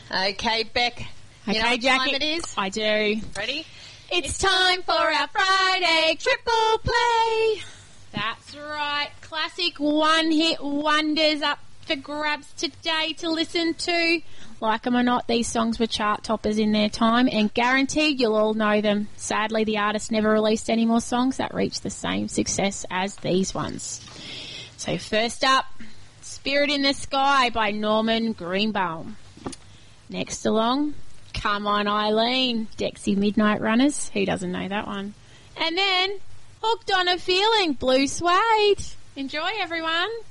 Okay, Beck. You know Okay, what Jackie. time it is? I do. Ready? It's time for our Friday triple play. That's right. Classic one-hit wonders up for grabs today to listen to. Like them or not, these songs were chart toppers in their time, and guaranteed you'll all know them. Sadly, the artist never released any more songs that reached the same success as these ones. So first up, Spirit in the Sky by Norman Greenbaum. Next along, Come On Eileen, Dexy Midnight Runners. Who doesn't know that one? And then, Hooked on a Feeling, Blue Suede. Enjoy, everyone.